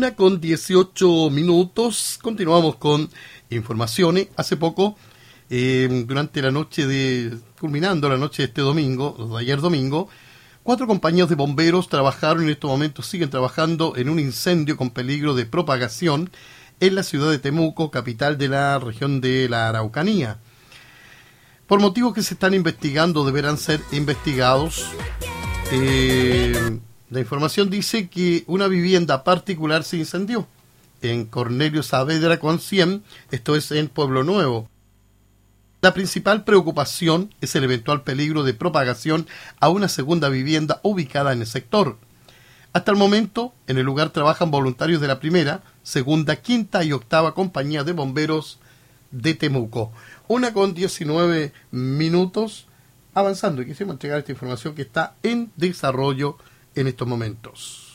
1:18. Continuamos con informaciones. Hace poco, durante la noche culminando la noche de este domingo, de ayer domingo, 4 compañías de bomberos trabajaron y en estos momentos siguen trabajando en un incendio con peligro de propagación en la ciudad de Temuco, capital de la región de la Araucanía. Por motivos que se están investigando, deberán ser investigados. La información dice que una vivienda particular se incendió en Cornelio Saavedra con 100, esto es en Pueblo Nuevo. La principal preocupación es el eventual peligro de propagación a una segunda vivienda ubicada en el sector. Hasta el momento, en el lugar trabajan voluntarios de la primera, segunda, quinta y octava compañía de bomberos de Temuco. 1:19, avanzando, y quisimos entregar esta información que está en desarrollo en estos momentos.